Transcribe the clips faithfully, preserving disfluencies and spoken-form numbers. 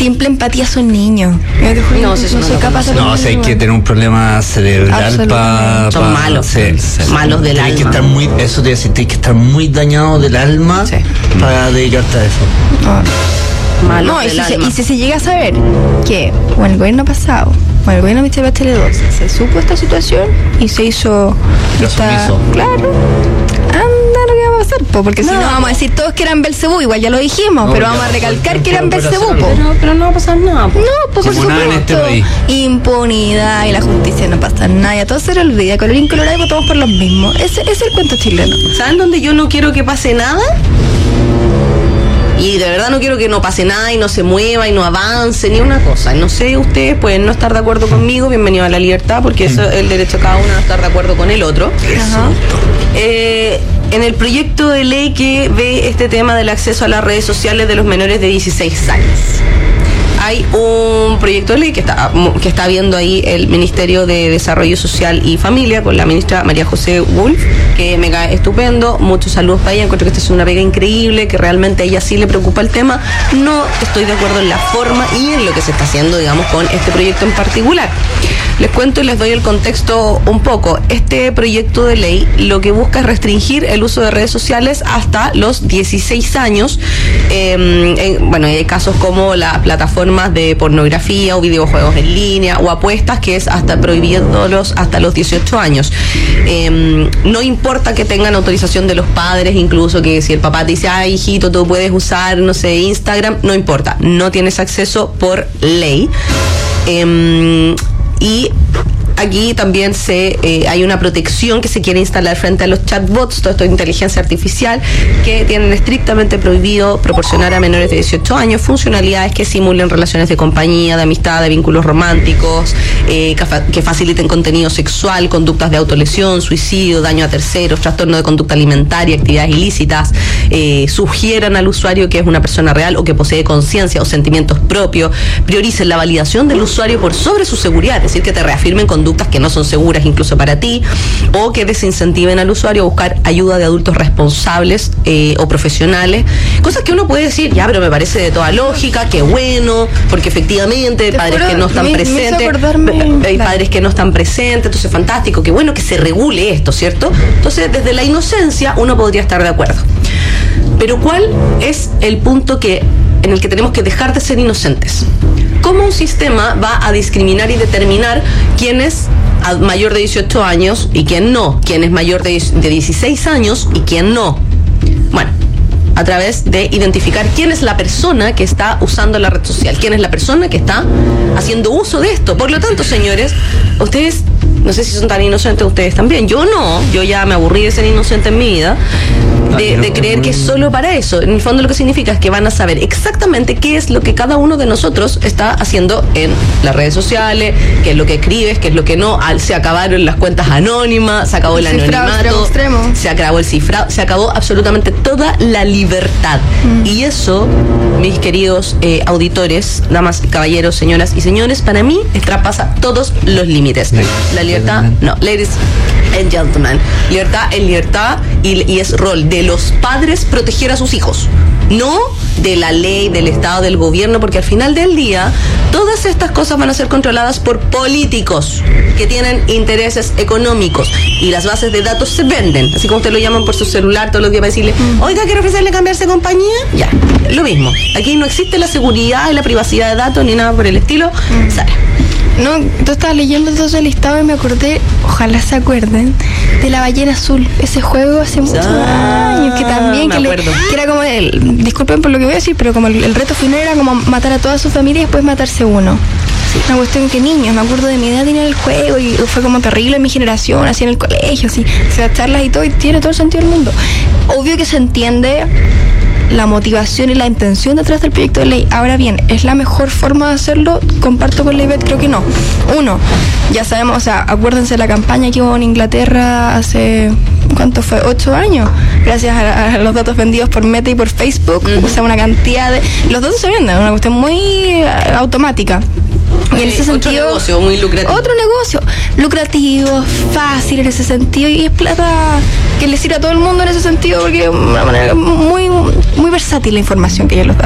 simple empatía son niños. Yo te juro, No, no, si eso no no soy lo capaz de No, o sea, hay que tener un problema cerebral para... Son malos, malos del Tienes que alma. estar muy, eso te decir, tienes que estar muy dañado del alma Sí. para dedicarte a eso. No. Malos No, y del si, se, alma. y si se llega a saber que con el gobierno pasado, con el gobierno de Michelle Bachelet dos, se supo esta situación y se hizo Caso esta, omiso. claro, anda lo que va a pasar, po, porque si no vamos a decir todos que eran Belcebú, igual ya lo dijimos, No, pero ya vamos a pasó el recalcar tiempo que eran de poder Belcebú, hacer po. algo. Pero, pero no va a pasar nada. po. No, pues por Como nada en supuesto. este país. Impunidad y la justicia no pasa nada. Y a todos se les olvida. Colorín colorado y votamos por los mismos. Ese, ese es el cuento chileno. ¿Saben dónde yo no quiero que pase nada? Y de verdad no quiero que no pase nada y no se mueva y no avance ni una cosa. No sé, ustedes pueden no estar de acuerdo conmigo, bienvenido a la libertad, porque eso es el derecho de cada uno a no estar de acuerdo con el otro. Ajá. Eh, en el proyecto de ley que ve este tema del acceso a las redes sociales de los menores de dieciséis años. Hay un proyecto de ley que está, que está viendo ahí el Ministerio de Desarrollo Social y Familia con la ministra María José Wolf, que me cae estupendo. Muchos saludos para ella. Encuentro que esta es una pega increíble, que realmente a ella sí le preocupa el tema. No estoy de acuerdo en la forma y en lo que se está haciendo, digamos, con este proyecto en particular. Les cuento y les doy el contexto un poco. Este proyecto de ley lo que busca es restringir el uso de redes sociales hasta los dieciséis años. Eh, en, bueno, hay casos como las plataformas de pornografía o videojuegos en línea o apuestas, que es hasta prohibiéndolos hasta los dieciocho años. Eh, no importa que tengan autorización de los padres, incluso que si el papá te dice, ay, hijito, tú puedes usar, no sé, Instagram, no importa, no tienes acceso por ley. Eh, y aquí también se eh, hay una protección que se quiere instalar frente a los chatbots, todo esto de inteligencia artificial, que tienen estrictamente prohibido proporcionar a menores de dieciocho años funcionalidades que simulen relaciones de compañía, de amistad, de vínculos románticos, eh, que, fa- que faciliten contenido sexual, conductas de autolesión, suicidio, daño a terceros, trastorno de conducta alimentaria, actividades ilícitas, eh, sugieran al usuario que es una persona real o que posee conciencia o sentimientos propios, prioricen la validación del usuario por sobre su seguridad, es decir, que te reafirmen conductas que no son seguras incluso para ti, o que desincentiven al usuario a buscar ayuda de adultos responsables eh, o profesionales, cosas que uno puede decir, ya, pero me parece de toda lógica, qué bueno, porque efectivamente Te padres juro, que no están me- me hizo presentes, acordarme, hay claro. padres que no están presentes, entonces fantástico, qué bueno que se regule esto, ¿cierto? Entonces, desde la inocencia uno podría estar de acuerdo. Pero ¿cuál es el punto que en el que tenemos que dejar de ser inocentes? ¿Cómo un sistema va a discriminar y determinar quién es a- mayor de dieciocho años y quién no? ¿Quién es mayor de, de dieciséis años y quién no? Bueno, a través de identificar quién es la persona que está usando la red social, quién es la persona que está haciendo uso de esto. Por lo tanto, señores, ustedes, no sé si son tan inocentes ustedes también, yo no, yo ya me aburrí de ser inocente en mi vida, de, de creer que es solo para eso. En el fondo lo que significa es que van a saber exactamente qué es lo que cada uno de nosotros está haciendo en las redes sociales, qué es lo que escribes, qué es lo que no. Al- se acabaron las cuentas anónimas, se acabó el, El cifrado anonimato, extremo, extremo. se acabó el cifrado, se acabó absolutamente toda la libertad. Mm. Y eso, mis queridos eh, auditores, damas y caballeros, señoras y señores, para mí traspasa todos los límites. La libertad, no, ladies and gentlemen, libertad es libertad y, y es rol de los padres proteger a sus hijos, no de la ley, del Estado, del gobierno, porque al final del día todas estas cosas van a ser controladas por políticos que tienen intereses económicos y las bases de datos se venden, así como usted lo llaman por su celular todos los días para decirle, oiga, quiero ofrecerle cambiarse de compañía, ya, lo mismo. Aquí no existe la seguridad y la privacidad de datos ni nada por el estilo. Sara. No, tú estabas leyendo todo el listado y me acordé, ojalá se acuerden, de la ballena azul, ese juego hace muchos Ah, años, que también, me que, le- acuerdo. que era como, el, disculpen por lo que voy a decir, pero como el, el reto final era como matar a toda su familia y después matarse uno. Una cuestión que niños, me acuerdo de mi edad tenía el juego y fue como terrible en mi generación, así en el colegio, así, o sea, charlas y todo, y tiene todo el sentido del mundo. Obvio que se entiende la motivación y la intención detrás del proyecto de ley. Ahora bien, ¿es la mejor forma de hacerlo? Comparto con la Ivette, creo que no. Uno, ya sabemos, o sea, acuérdense de la campaña que hubo en Inglaterra hace, ¿cuánto fue? Ocho años, gracias a, a los datos vendidos por Meta y por Facebook, uh-huh. O sea, una cantidad de... Los datos se venden, una cuestión muy uh, automática. Y en ese Otro sentido, negocio muy lucrativo. Otro negocio lucrativo, fácil en ese sentido, y es plata que le sirve a todo el mundo en ese sentido, porque es una manera muy, muy versátil la información que hay en los datos.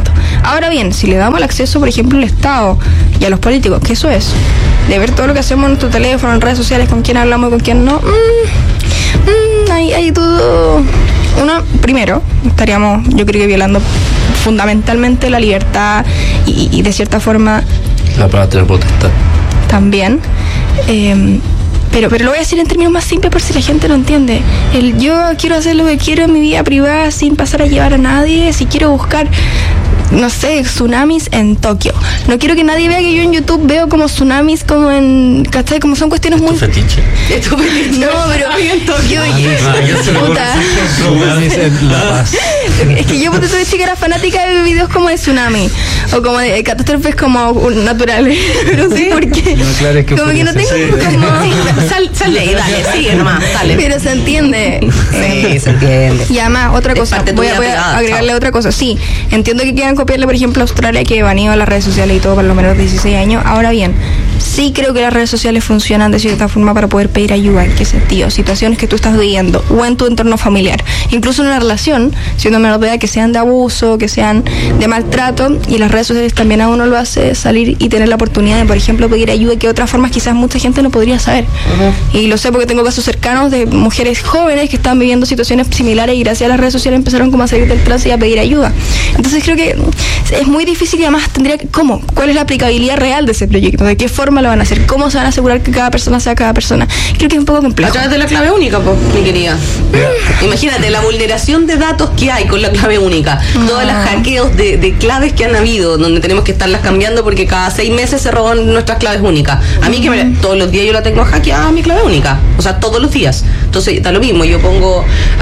Ahora bien, si le damos el acceso, por ejemplo, al Estado y a los políticos, que eso es, de ver todo lo que hacemos en nuestro teléfono, en redes sociales, con quién hablamos y con quién no, mmm, mmm, hay, hay todo. Uno, primero, estaríamos, yo creo que violando fundamentalmente la libertad y, y de cierta forma la patria potestad también. Eh, Pero, pero lo voy a decir en términos más simples por si la gente no entiende. El yo quiero hacer lo que quiero en mi vida privada sin pasar a llevar a nadie. Si quiero buscar, no sé, tsunamis en Tokio. No quiero que nadie vea que yo en YouTube veo como tsunamis como en... ¿Cachai? Como son cuestiones muy... ¿Tu fetiche? ¿Es tu fetiche? No, pero en Tokio... Puta. Tsunamis en La Paz. Es que yo cuando tuve chica era fanática de videos como de tsunami o como de catástrofes como naturales. No sé por qué. No, claro, es que como que no tengo sí. como... Sal, sal de ahí, dale, sigue nomás, dale. Pero se entiende. Sí, se entiende. Y además, otra Es cosa, parte voy a, tuya voy a privada, agregarle chao. otra cosa. Sí, entiendo que quieran copiarle, por ejemplo, a Australia, que han ido a las redes sociales y todo para los menores de dieciséis años. Ahora bien, sí creo que las redes sociales funcionan de cierta forma para poder pedir ayuda. ¿En qué sentido? Situaciones que tú estás viviendo o en tu entorno familiar. Incluso en una relación, siendo menor de edad, que sean de abuso, que sean de maltrato. Y las redes sociales también a uno lo hace salir y tener la oportunidad de, por ejemplo, pedir ayuda que de otras formas quizás mucha gente no podría saber. Uh-huh. Y lo sé porque tengo casos cercanos de mujeres jóvenes que estaban viviendo situaciones similares y gracias a las redes sociales empezaron como a salir del trance y a pedir ayuda. Entonces creo que es muy difícil y además tendría que, ¿cómo? ¿Cuál es la aplicabilidad real de ese proyecto? ¿De qué forma lo van a hacer? ¿Cómo se van a asegurar que cada persona sea cada persona? Creo que es un poco complejo. A través de la clave única, pues, mi querida. Imagínate la vulneración de datos que hay con la clave única. No. Todos los hackeos de, de claves que han habido, donde tenemos que estarlas cambiando porque cada seis meses se roban nuestras claves únicas. A mí que me, todos los días yo la tengo hackeada mi clave única. O sea, todos los días. Entonces, da lo mismo. Yo pongo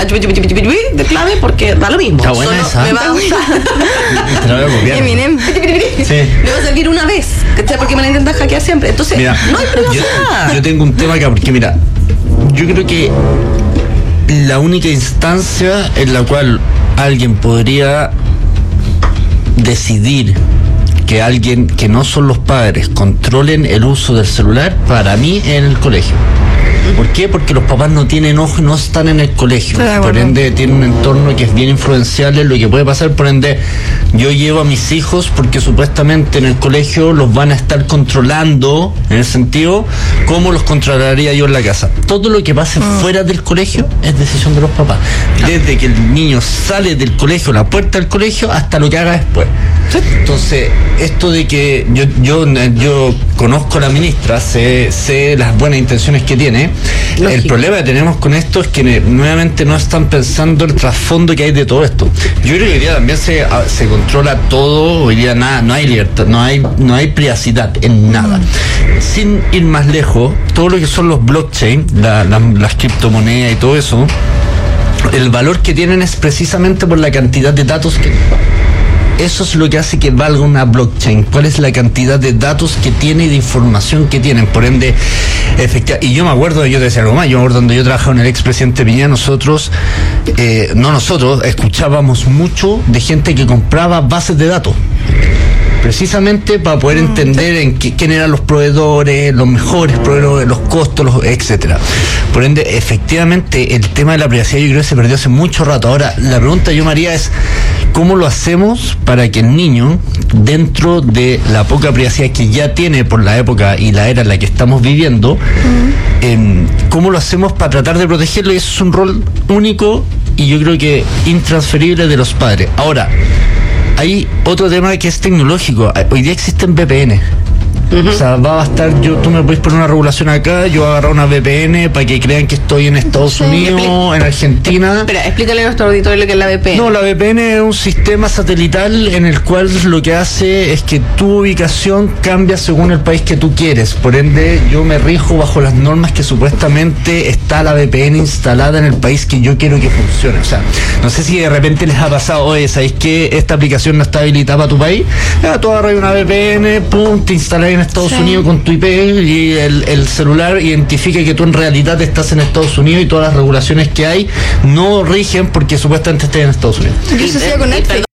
de clave porque da lo mismo. Está buena Solo esa. me va a usar. Te la voy a copiar. Eminem. Sí. Me va a servir una vez. ¿Cachai? Porque me la intentan hackear siempre. Entonces, Mira, no hay privacidad. yo, yo tengo un tema acá, porque mira, yo creo que la única instancia en la cual alguien podría decidir que alguien que no son los padres controlen el uso del celular, para mí en el colegio. ¿Por qué? Porque los papás no tienen ojo y no están en el colegio. Por ende, tienen un entorno que es bien influenciable en lo que puede pasar. Por ende, yo llevo a mis hijos porque supuestamente en el colegio los van a estar controlando, en el sentido, como los controlaría yo en la casa. Todo lo que pase mm. fuera del colegio es decisión de los papás. Desde que el niño sale del colegio, la puerta del colegio, hasta lo que haga después. Entonces, esto de que yo yo yo conozco a la ministra, sé, sé las buenas intenciones que tiene. Lógico. El problema que tenemos con esto es que nuevamente no están pensando el trasfondo que hay de todo esto. Yo creo que hoy día también se, se controla todo, hoy día nada, no hay libertad, no hay, no hay privacidad en nada. Mm. Sin ir más lejos, todo lo que son los blockchain, la, la, las criptomonedas y todo eso, el valor que tienen es precisamente por la cantidad de datos que... Eso es lo que hace que valga una blockchain. ¿Cuál es la cantidad de datos que tiene y de información que tienen? Por ende, efectivamente. Y yo me acuerdo, yo te decía algo más, yo me acuerdo cuando yo trabajaba en el expresidente Piñera, nosotros, eh, no nosotros, escuchábamos mucho de gente que compraba bases de datos. Precisamente para poder entender en qué, quién eran los proveedores, los mejores proveedores, los costos, los, etcétera. Por ende, efectivamente, el tema de la privacidad yo creo que se perdió hace mucho rato. Ahora, la pregunta yo, María, es ¿cómo lo hacemos para que el niño, dentro de la poca privacidad que ya tiene por la época y la era en la que estamos viviendo, uh-huh. eh, cómo lo hacemos para tratar de protegerlo? Y eso es un rol único y yo creo que intransferible de los padres. Ahora, hay otro tema que es tecnológico. Hoy día existen V P N. Uh-huh. O sea, va a bastar, yo, tú me puedes poner una regulación acá, yo voy a agarrar una V P N para que crean que estoy en Estados sí. Unidos, Expl- en Argentina. Espera, explícale a nuestro auditorio lo que es la V P N. No, la V P N es un sistema satelital en el cual lo que hace es que tu ubicación cambia según el país que tú quieres. Por ende, yo me rijo bajo las normas que supuestamente está la V P N instalada en el país que yo quiero que funcione. O sea, no sé si de repente les ha pasado, oye, ¿sabéis que esta aplicación no está habilitada para tu país? Ya, tú agarras una V P N, pum, te instalas en Estados sí. Unidos con tu I P y el, el celular identifica que tú en realidad estás en Estados Unidos y todas las regulaciones que hay no rigen porque supuestamente estés en Estados Unidos. Yo eso hacía con Netflix.